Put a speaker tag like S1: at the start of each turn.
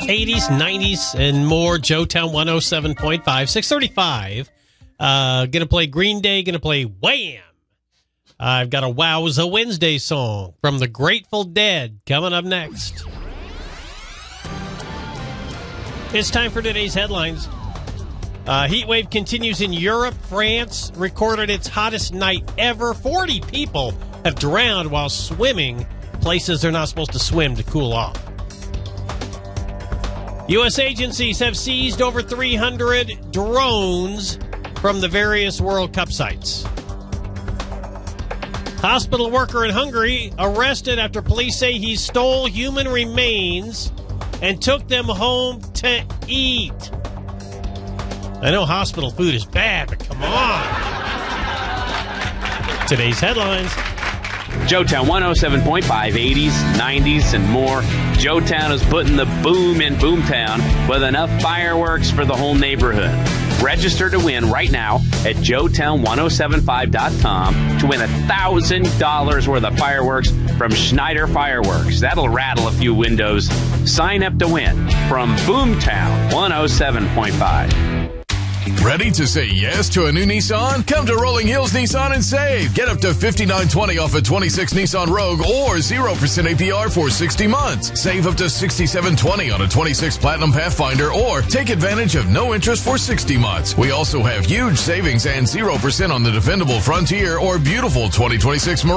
S1: 80s, 90s, and more. Joetown 107.5. 635. Going to play Green Day. Going to play Wham! I've got a Wowza Wednesday song from the Grateful Dead coming up next. It's time for today's headlines. Heat wave continues in Europe. France recorded its hottest night ever. 40 people have drowned while swimming places they're not supposed to swim to cool off. U.S. agencies have seized over 300 drones from the various World Cup sites. Hospital worker in Hungary arrested after police say he stole human remains and took them home to eat. I know hospital food is bad, but come on. Today's headlines.
S2: Joetown 107.5, 80s, 90s, and more. Joetown is putting the boom in Boomtown with enough fireworks for the whole neighborhood. Register to win right now at joetown1075.com to win $1,000 worth of fireworks from Schneider Fireworks. That'll rattle a few windows. Sign up to win from Boomtown 107.5.
S3: Ready to say yes to a new Nissan? Come to Rolling Hills Nissan and save. Get up to $59.20 off a 26 Nissan Rogue or 0% APR for 60 months. Save up to $67.20 on a 26 Platinum Pathfinder or take advantage of no interest for 60 months. We also have huge savings and 0% on the dependable Frontier or beautiful 2026 Marine.